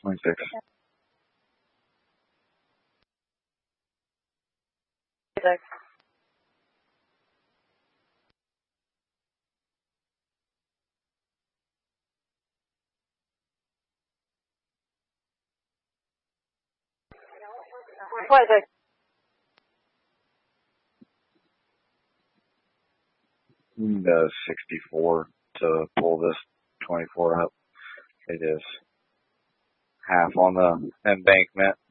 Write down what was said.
26. You need a 64 to pull this 24 up. It is half on the embankment.